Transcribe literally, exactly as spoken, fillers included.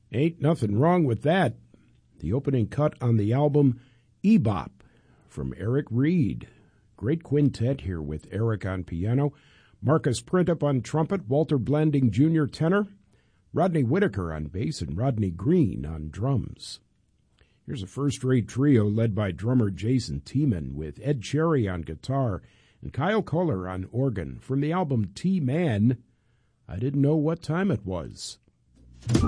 Ain't nothing wrong with that. The opening cut on the album E-Bop from Eric Reed. Great quintet here with Eric on piano, Marcus Printup on trumpet, Walter Blanding Junior tenor, Rodney Whitaker on bass, and Rodney Green on drums. Here's a first-rate trio led by drummer Jason Tiemann with Ed Cherry on guitar and Kyle Kohler on organ from the album T-Man, I Didn't Know What Time It Was.